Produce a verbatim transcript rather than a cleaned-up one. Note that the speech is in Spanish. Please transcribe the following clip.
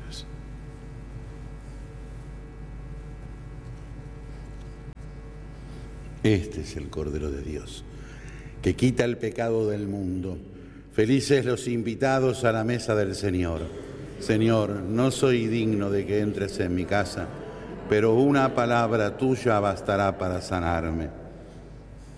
Gracias. Este es el Cordero de Dios, que quita el pecado del mundo. Felices los invitados a la mesa del Señor. Señor, no soy digno de que entres en mi casa, pero una palabra tuya bastará para sanarme.